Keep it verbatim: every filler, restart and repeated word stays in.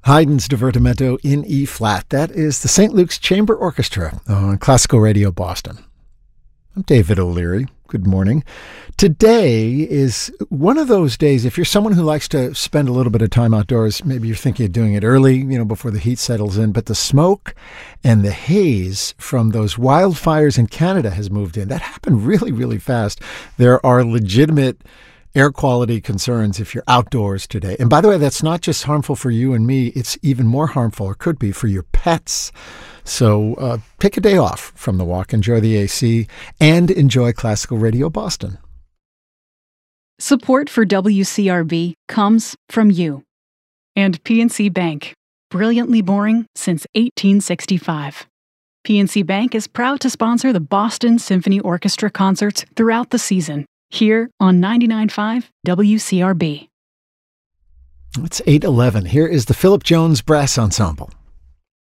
Haydn's Divertimento in E flat. That is the Saint Luke's Chamber Orchestra on Classical Radio Boston. I'm David O'Leary. Good morning. Today is one of those days, if you're someone who likes to spend a little bit of time outdoors, maybe you're thinking of doing it early, you know, before the heat settles in, but the smoke and the haze from those wildfires in Canada has moved in. That happened really, really fast. There are legitimate air quality concerns if you're outdoors today. And by the way, that's not just harmful for you and me. It's even more harmful, or could be, for your pets. So uh, take a day off from the walk, enjoy the A C, and enjoy Classical Radio Boston. Support for W C R B comes from you and P N C Bank, brilliantly boring since eighteen sixty-five. P N C Bank is proud to sponsor the Boston Symphony Orchestra concerts throughout the season, here on ninety-nine point five W C R B. It's eight eleven. Here is the Philip Jones Brass Ensemble.